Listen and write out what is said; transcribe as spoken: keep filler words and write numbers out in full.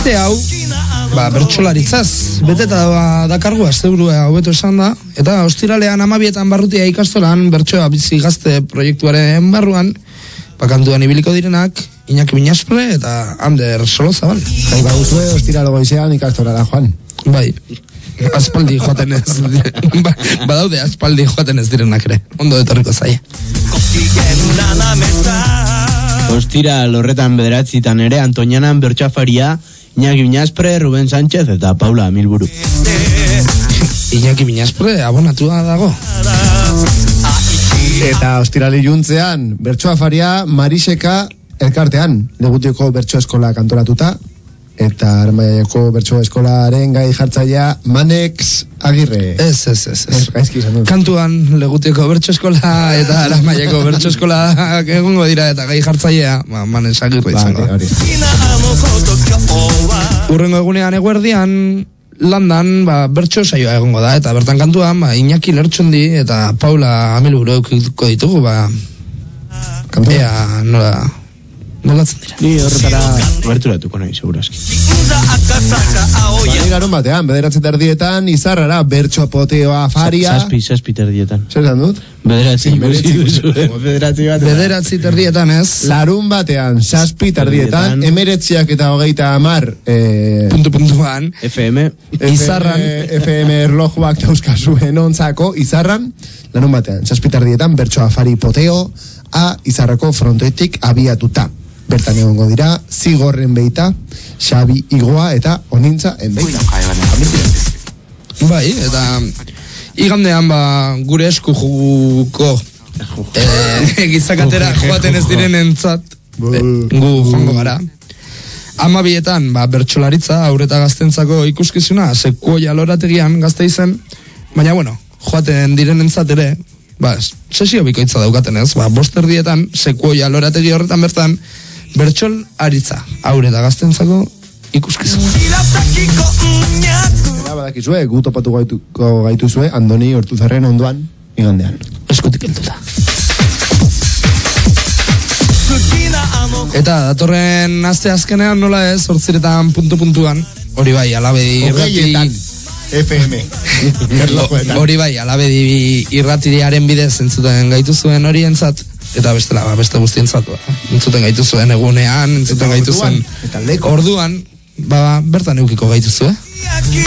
aste hau, ba, bertsolaritzaz, beteta da, dakargu asteburua hobeto esan da, eta ostiralean amabietan barrutia ikastolan bertsoa bizi gazte proiektuaren barruan, bakantuan ibiliko direnak, Iñaki Miñaspre eta Ander Solozabal. Jai baguzue, ostiralo goizean ikastolara, Juan. Bai, aspaldi joaten ez, ba, badaude aspaldi joaten ez direnak ere, ondo etorriko zaie. Ostira lorretan bederatzitan ere Antonianan bertsoafaria, Iñaki Miñaspre, Ruben Sánchez eta Paula Milburu. Iñaki Miñaspre abonatua dago. Eta ostirali juntzean, bertsoafaria Mariseka elkartean, Legutioko bertso eskola kantoratuta, eta Armaiako bertso eskolaren gai jartzailea Manex Agirre. Ez, ez, ez, ez. Gaizki izan dut. Kantuan Legutioko bertso eskola eta Armaiako bertso eskola egongo dira eta gai jartzailea, ba, Manex Agirre izango. Vale, Urrengo egunean eguerdian Landan, ba, bertso saioa egongo da, eta bertan kantuan, ba, Iñaki Lertxundi eta Paula Amilburu eukiko ditugu, ba, ea nola, nolatzen dira. Ni horretara berturatuko nahi, segurazki. Bani garun batean, bederatzi terdietan, izarrara, bertso poteoa faria. Zazpi, zazpi terdietan. Zer zan dut? Bederatzi, bederatzi bat. Bederatzi terdietan ez. Larun batean, zazpi terdietan, emeretziak eta hogeita amar, eh, Puntu puntuan. F M. Izarran. F M erlojuak dauzkazuen ontzako, izarran, larun batean, zazpi terdietan, bertso afari poteo, a izarrako frontoetik abiatuta. Bertan egongo dira, Zigorren Beita, Xabi Igoa eta Onintza Enbeita. Bai, eta igandean ba, gure esku juguko eh, gizakatera joaten ez diren entzat, eh, gu joango gara. Amabietan, ba, bertsolaritza, aurreta gaztentzako ikuskizuna, Sekuoia lorategian gazte izen, baina bueno, joaten diren entzat ere, ba, sesio bikoitza daukaten ez, ba, bosterdietan, Sekuoia lorategi horretan bertan, bertsol aritza, aurre da gaztentzako ikuskizuna. Eta badakizue, gu topatu gaituko gaituzue, Andoni Hortuzarren ondoan, igandean. Eskutik helduta. Eta datorren aste azkenean nola ez, hortziretan puntu-puntuan, hori bai, alabedi Hogeietan, F M. Hori bai, alabedi irratiaren bidez entzuten gaituzuen hori entzat, eta bestela, ba, beste guztientzat, ba, entzuten gaituzuen egunean, entzuten gaituzuen orduan, ba, bertan eukiko gaituzue.